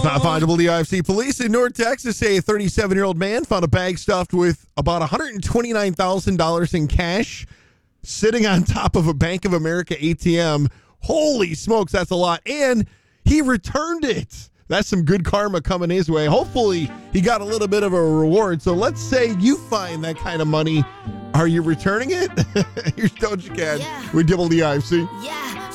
Top 5 WIFC police in North Texas say a 37-year-old man found a bag stuffed with about $129,000 in cash sitting on top of a Bank of America ATM. Holy smokes, that's a lot. And he returned it. That's some good karma coming his way. Hopefully, he got a little bit of a reward. So let's say you find that kind of money. Are you returning it? Here's Doja Cat with WIFC. Yeah.